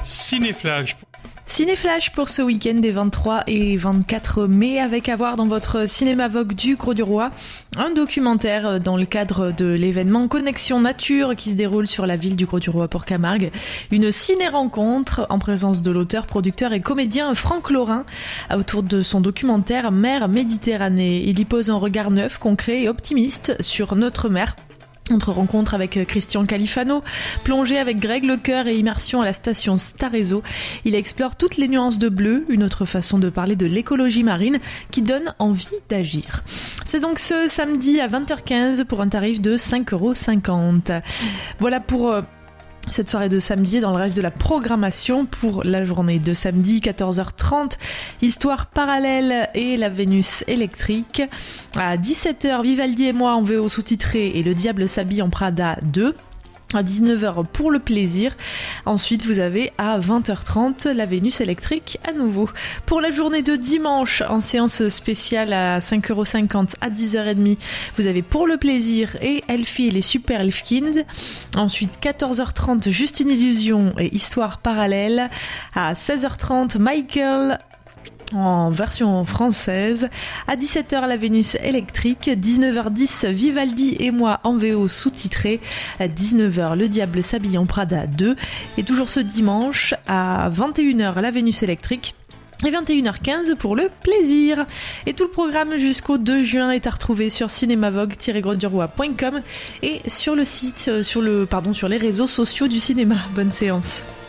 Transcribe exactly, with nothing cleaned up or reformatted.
Cinéflash. Cinéflash pour ce week-end des vingt-trois et vingt-quatre mai, avec à voir dans votre cinéma Vogue du Grau du Roi un documentaire dans le cadre de l'événement Connexion Nature qui se déroule sur la ville du Grau du Roi pour Camargue. Une ciné-rencontre en présence de l'auteur, producteur et comédien Franck Laurin autour de son documentaire Mer Méditerranée. Il y pose un regard neuf, concret et optimiste sur notre mer. Notre rencontre avec Christian Califano, plongée avec Greg Lecoeur et immersion à la station Starezo. Il explore toutes les nuances de bleu, une autre façon de parler de l'écologie marine qui donne envie d'agir. C'est donc ce samedi à vingt heures quinze pour un tarif de cinq euros cinquante. Voilà pour euh, cette soirée de samedi. Dans le reste de la programmation pour la journée de samedi, quatorze heures trente, Histoire parallèle et la Vénus électrique. À dix-sept heures, Vivaldi et moi en V O sous-titré et Le Diable s'habille en Prada deux. À dix-neuf heures pour le plaisir. Ensuite, vous avez à vingt heures trente la Vénus électrique à nouveau. Pour la journée de dimanche, en séance spéciale à cinq euros cinquante à dix heures trente, vous avez Pour le plaisir et Elfie et les Super Elfkins. Ensuite, quatorze heures trente, Juste une illusion et Histoire parallèle. À seize heures trente, Michael en version française. À dix-sept heures, la Vénus électrique. dix-neuf heures dix, Vivaldi et moi en V O sous-titré. À dix-neuf heures, Le Diable s'habille en Prada deux. Et toujours ce dimanche, à vingt et une heures, la Vénus électrique. Et vingt et une heures quinze pour le plaisir. Et tout le programme jusqu'au deux juin est à retrouver sur cinémavogue tiret grau du roi point com et sur le site, sur le, pardon, sur les réseaux sociaux du cinéma. Bonne séance.